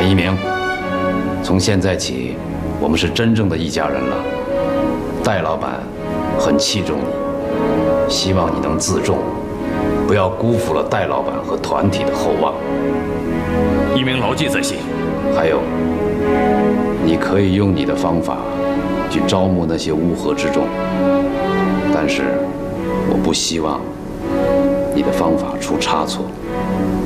田一鸣，从现在起，我们是真正的一家人了。戴老板很器重你，希望你能自重，不要辜负了戴老板和团体的厚望。 一鸣牢记在心。 还有，你可以用你的方法去招募那些乌合之众，但是我不希望你的方法出差错。